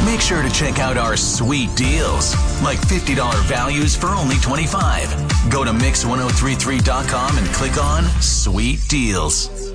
Make sure to check out our sweet deals, like $50 values for only $25. Go to Mix1033.com and click on Sweet Deals.